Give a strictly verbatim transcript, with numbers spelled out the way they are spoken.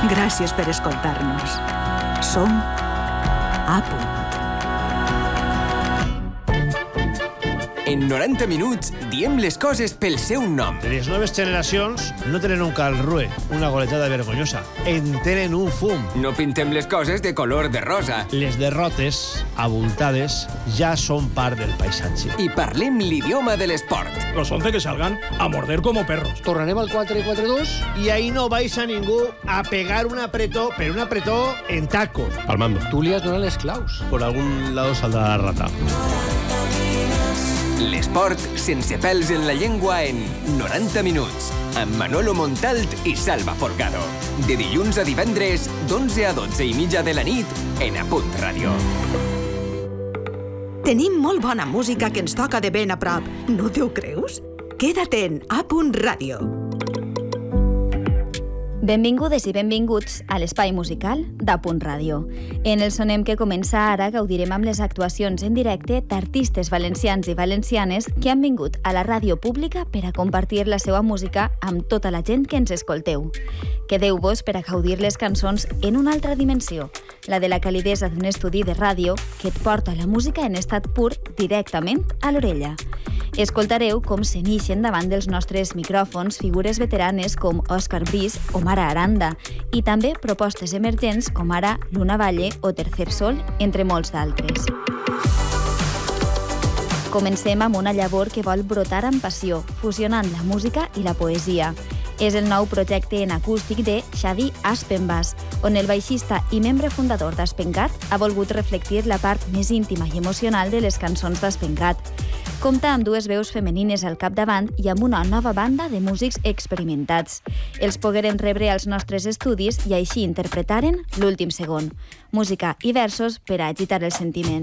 Gràcies per escoltar-nos. Som A Punt. En noranta minuts diem les coses pel seu nom. Les noves generacions no tenen un calrue, una goletada vergonyosa. En tenen un fum. No pintem les coses de color de rosa. Les derrotes, abultades, ja són part del paisatge. I parlem l'idioma de l'esport. Los once que salgan a morder como perros. Tornarem al quatre quatre dos. I ahí no vais a ningú a pegar un apretó, pero un apretó en taco. Palmando. Tu li has donat les claus. Por algún lado saldrá la rata. L'esport sense pèls en la llengua en noranta minuts, amb Manolo Montalt i Salva Folgado. De dilluns a divendres, d'onze a dotze i mitja de la nit, en A Punt Ràdio. Tenim molt bona música que ens toca de ben a prop. No t'ho creus? Queda't en A Punt Ràdio. Benvingudes i benvinguts a l'espai musical d'A Punt Ràdio. En el sonem que comença ara gaudirem amb les actuacions en directe d'artistes valencians i valencianes que han vingut a la ràdio pública per a compartir la seva música amb tota la gent que ens escolteu. Quedeu-vos per a gaudir les cançons en una altra dimensió, la de la calidesa d'un estudi de ràdio que et porta la música en estat pur directament a l'orella. Escoltareu com se n'ixen davant dels nostres micròfons figures veteranes com Òscar Bris o Mara Aranda i també propostes emergents com ara Luna Valle o Tercer Sol, entre molts d'altres. Comencem amb una llavor que vol brotar amb passió, fusionant la música i la poesia. És el nou projecte en acústic de Xavi Aspenbas, on el baixista i membre fundador d'Aspencat ha volgut reflectir la part més íntima i emocional de les cançons d'Aspencat. Compta amb dues veus femenines al capdavant i amb una nova banda de músics experimentats. Els pogueren rebre als nostres estudis i així interpretaren l'últim segon. Música i versos per a agitar el sentiment.